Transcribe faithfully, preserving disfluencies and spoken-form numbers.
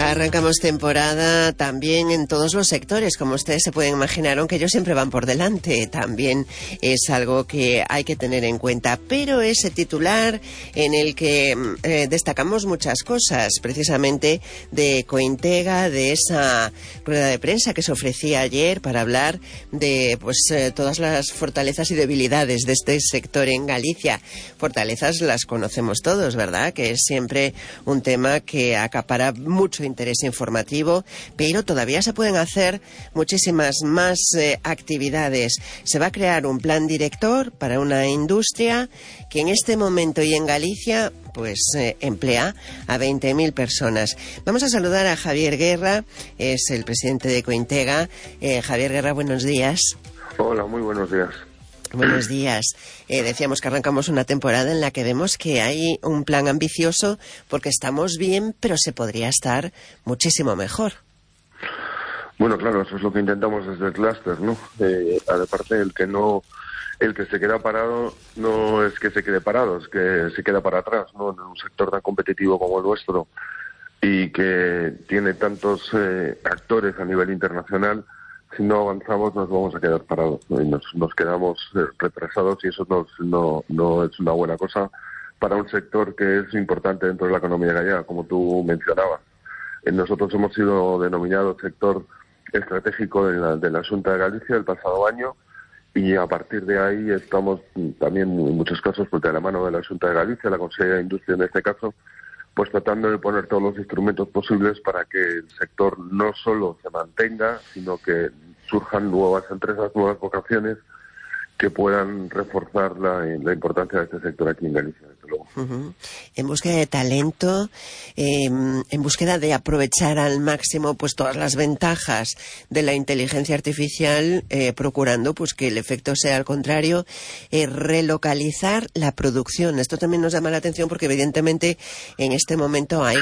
Arrancamos temporada también en todos los sectores, como ustedes se pueden imaginar, aunque ellos siempre van por delante. También es algo que hay que tener en cuenta. Pero ese titular en el que eh, destacamos muchas cosas, precisamente de Cointega, de esa rueda de prensa que se ofrecía ayer para hablar de pues eh, todas las fortalezas y debilidades de este sector en Galicia. Fortalezas las conocemos todos, ¿verdad? Que es siempre un tema que acapara mucho interés informativo, pero todavía se pueden hacer muchísimas más eh, actividades. Se va a crear un plan director para una industria que en este momento y en Galicia pues eh, emplea a veinte mil personas. Vamos a saludar a Javier Guerra, es el presidente de Cointega. Eh, Javier Guerra, buenos días. Hola, muy buenos días. Buenos días. Eh, decíamos que arrancamos una temporada en la que vemos que hay un plan ambicioso porque estamos bien, pero se podría estar muchísimo mejor. Bueno, claro, eso es lo que intentamos desde el clúster, ¿no? Eh, aparte, el que no, el que se queda parado no es que se quede parado, es que se queda para atrás, ¿no? En un sector tan competitivo como el nuestro y que tiene tantos eh, actores a nivel internacional. Si no avanzamos nos vamos a quedar parados, ¿no? Y nos, nos quedamos eh, retrasados y eso no, no, no es una buena cosa para un sector que es importante dentro de la economía gallega, como tú mencionabas. Eh, nosotros hemos sido denominados sector estratégico de la, de la Xunta de Galicia el pasado año y a partir de ahí estamos también en muchos casos pues, de la mano de la Xunta de Galicia, la Consellería de Industria en este caso, pues tratando de poner todos los instrumentos posibles para que el sector no solo se mantenga, sino que surjan nuevas empresas, nuevas vocaciones que puedan reforzar la, la importancia de este sector aquí en Galicia, desde luego. Uh-huh. En búsqueda de talento, eh, en búsqueda de aprovechar al máximo pues todas las ventajas de la inteligencia artificial, eh, procurando pues que el efecto sea al contrario, eh, relocalizar la producción. Esto también nos llama la atención porque evidentemente en este momento hay